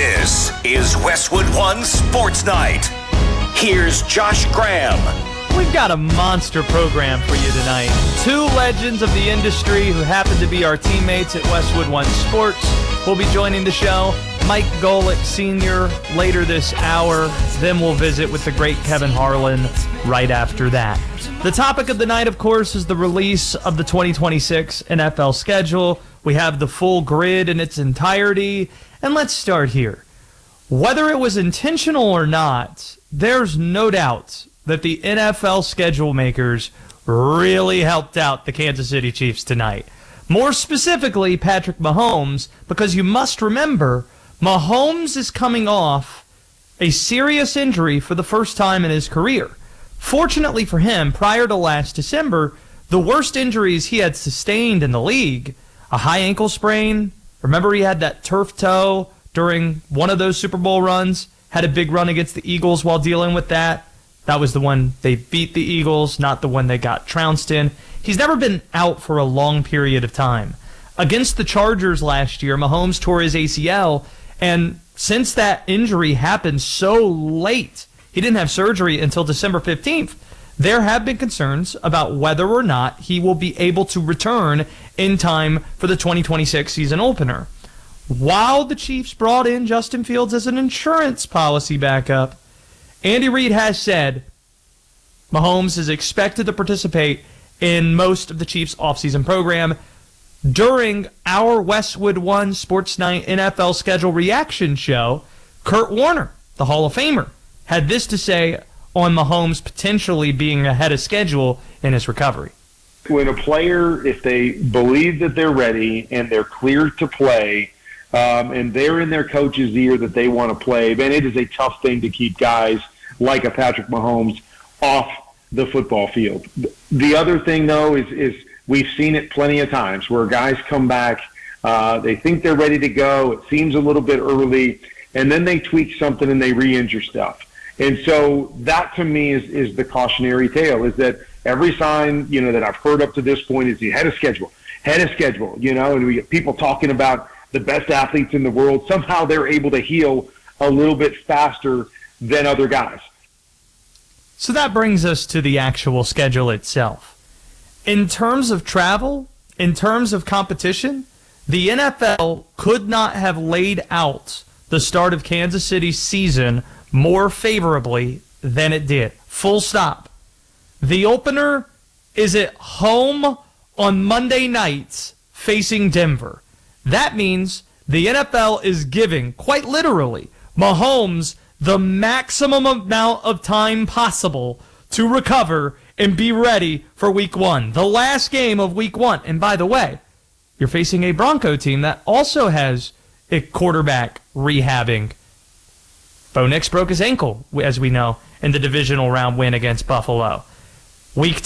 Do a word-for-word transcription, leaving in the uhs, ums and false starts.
This is Westwood One Sports Night. Here's Josh Graham. We've got a monster program for you tonight. Two legends of the industry who happen to be our teammates at Westwood One Sports will be joining the show. Mike Golick Senior later this hour. Then we'll visit with the great Kevin Harlan right after that. The topic of the night, of course, is the release of the twenty twenty-six N F L schedule. We have the full grid in its entirety. And let's start here. Whether it was intentional or not, there's no doubt that the N F L schedule makers really helped out the Kansas City Chiefs tonight. More specifically, Patrick Mahomes, because you must remember, Mahomes is coming off a serious injury for the first time in his career. Fortunately for him, prior to last December, the worst injuries he had sustained in the league, a high ankle sprain. Remember, he had that turf toe during one of those Super Bowl runs, had a big run against the Eagles while dealing with that. That was the one they beat the Eagles, not the one they got trounced in. He's never been out for a long period of time. Against the Chargers last year, Mahomes tore his A C L, and since that injury happened so late, he didn't have surgery until December fifteenth, there have been concerns about whether or not he will be able to return in time for the twenty twenty-six season opener. While the Chiefs brought in Justin Fields as an insurance policy backup, Andy Reid has said Mahomes is expected to participate in most of the Chiefs' offseason program. During our Westwood One Sports Night N F L schedule reaction show, Kurt Warner, the Hall of Famer, had this to say on Mahomes potentially being ahead of schedule in his recovery. When a player, if they believe that they're ready and they're cleared to play, um, and they're in their coach's ear that they want to play, then it is a tough thing to keep guys like a Patrick Mahomes off the football field. The other thing, though, is, is we've seen it plenty of times where guys come back, uh, they think they're ready to go, it seems a little bit early, and then they tweak something and they re-injure stuff. And so that, to me, is, is the cautionary tale, is that every sign, you know, that I've heard up to this point is head of schedule, head of schedule, you know, and we get people talking about the best athletes in the world. Somehow they're able to heal a little bit faster than other guys. So that brings us to the actual schedule itself. In terms of travel, in terms of competition, the N F L could not have laid out the start of Kansas City's season more favorably than it did. Full stop. The opener is at home on Monday nights facing Denver. That means the N F L is giving, quite literally, Mahomes the maximum amount of time possible to recover and be ready for week one. The last game of week one. And by the way, you're facing a Bronco team that also has a quarterback rehabbing. Bo Nix broke his ankle, as we know, in the divisional round win against Buffalo. Week